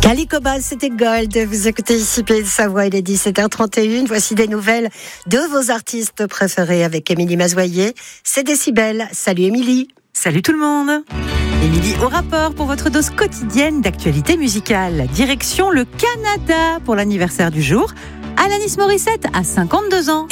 Calicoba, c'était Gold. Vous écoutez ici Pays de Savoie, il est 17h31. Voici des nouvelles de vos artistes préférés avec Émilie Mazoyer. C'est Décibel. Salut Émilie. Salut tout le monde. Émilie au rapport pour votre dose quotidienne d'actualité musicale. Direction le Canada pour l'anniversaire du jour. Alanis Morissette a 52 ans.